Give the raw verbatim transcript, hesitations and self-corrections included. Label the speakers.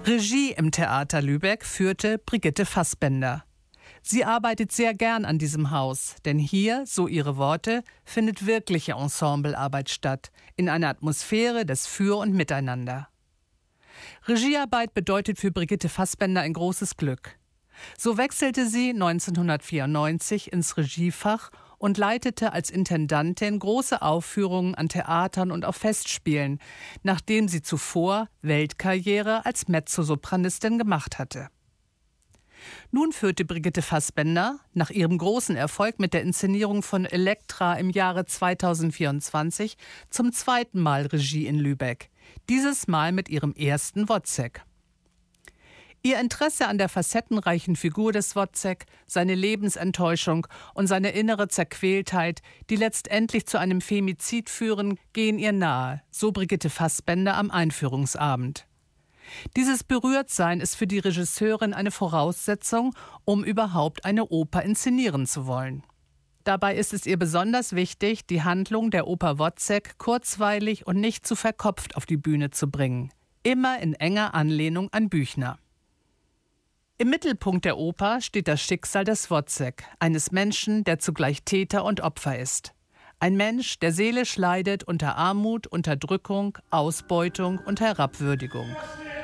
Speaker 1: Regie im Theater Lübeck führte Brigitte Fassbaender. Sie arbeitet sehr gern an diesem Haus, denn hier, so ihre Worte, findet wirkliche Ensemblearbeit statt, in einer Atmosphäre des Für und Miteinander. Regiearbeit bedeutet für Brigitte Fassbaender ein großes Glück. So wechselte sie neunzehnhundertvierundneunzig ins Regiefach und leitete als Intendantin große Aufführungen an Theatern und auf Festspielen, nachdem sie zuvor Weltkarriere als Mezzosopranistin gemacht hatte. Nun führte Brigitte Fassbaender, nach ihrem großen Erfolg mit der Inszenierung von Elektra im Jahre zweitausendvierundzwanzig, zum zweiten Mal Regie in Lübeck, dieses Mal mit ihrem ersten Wozzeck. Ihr Interesse an der facettenreichen Figur des Wozzeck, seine Lebensenttäuschung und seine innere Zerquältheit, die letztendlich zu einem Femizid führen, gehen ihr nahe, so Brigitte Fassbaender am Einführungsabend. Dieses Berührtsein ist für die Regisseurin eine Voraussetzung, um überhaupt eine Oper inszenieren zu wollen. Dabei ist es ihr besonders wichtig, die Handlung der Oper Wozzeck kurzweilig und nicht zu verkopft auf die Bühne zu bringen, immer in enger Anlehnung an Büchner. Im Mittelpunkt der Oper steht das Schicksal des Wozzeck, eines Menschen, der zugleich Täter und Opfer ist. Ein Mensch, der seelisch leidet unter Armut, Unterdrückung, Ausbeutung und Herabwürdigung.